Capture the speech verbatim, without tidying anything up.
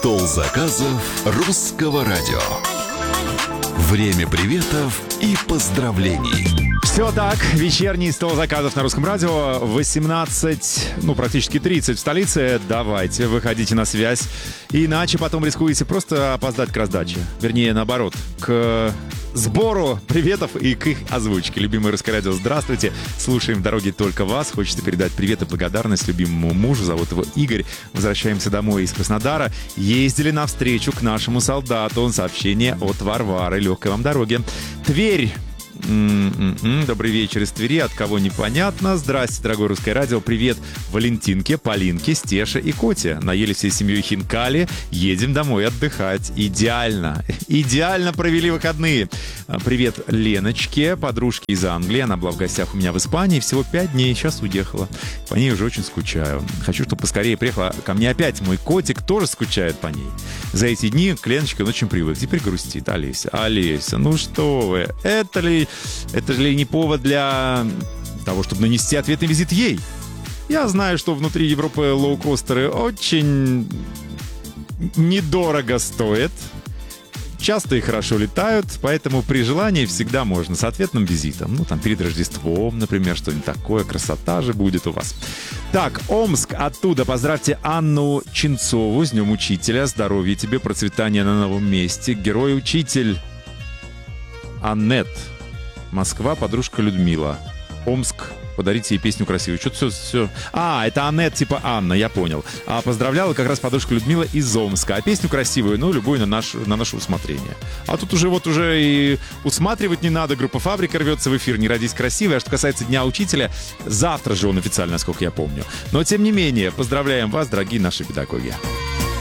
Стол заказов русского радио. Время приветов и поздравлений. Все так, вечерний стол заказов на русском радио. восемнадцать, ну практически тридцать в столице. Давайте, выходите на связь. Иначе потом рискуете просто опоздать к раздаче. Вернее, наоборот, к сбору приветов и к их озвучке. Любимое русское радио, здравствуйте. Слушаем в дороге только вас. Хочется передать привет и благодарность любимому мужу. Зовут его Игорь. Возвращаемся домой из Краснодара. Ездили навстречу к нашему солдату. Сообщение от Варвары. Легкой вам дороги. Тверь. Mm-mm-mm. Добрый вечер из Твери. От кого непонятно. Здрасте, дорогое русское радио. Привет Валентинке, Полинке, Стеше и Коте. Наели всей семьей хинкали. Едем домой отдыхать. Идеально. Идеально провели выходные. Привет Леночке, подружке из Англии. Она была в гостях у меня в Испании. Всего пять дней. Сейчас уехала. По ней уже очень скучаю. Хочу, чтобы поскорее приехала ко мне опять. Мой котик тоже скучает по ней. За эти дни к Леночке он очень привык. Теперь грустит. Олеся, Олеся, ну что вы? Это ли... Это же не повод для того, чтобы нанести ответный визит ей. Я знаю, что внутри Европы лоукостеры очень недорого стоят. Часто и хорошо летают, поэтому при желании всегда можно с ответным визитом. Ну, там, перед Рождеством, например, что-нибудь такое. Красота же будет у вас. Так, Омск, оттуда поздравьте Анну Чинцову с Днем Учителя. Здоровья тебе, процветания на новом месте. Герой-учитель Аннет. Москва, подружка Людмила. Омск, подарите ей песню красивую. Что-то все, все... А, это Аннет, типа Анна, я понял. А поздравляла как раз подружка Людмила из Омска. А песню красивую, ну, любую на, наш, на наше усмотрение. А тут уже вот уже и усматривать не надо. Группа «Фабрика» рвется в эфир. Не родись красивой. А что касается Дня Учителя, завтра же он официально, насколько я помню. Но, тем не менее, поздравляем вас, дорогие наши педагоги.